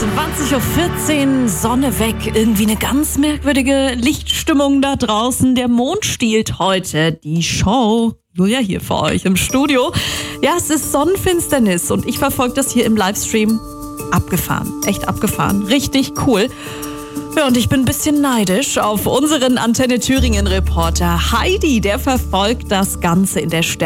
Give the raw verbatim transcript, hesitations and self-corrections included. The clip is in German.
zwanzig Uhr vierzehn, Sonne weg. Irgendwie eine ganz merkwürdige Lichtstimmung da draußen. Der Mond stiehlt heute die Show. Julia hier für euch im Studio. Ja, es ist Sonnenfinsternis und ich verfolge das hier im Livestream. Abgefahren, echt abgefahren. Richtig cool. Ja, und ich bin ein bisschen neidisch auf unseren Antenne Thüringen Reporter Heidi. Der verfolgt das Ganze in der Sterne.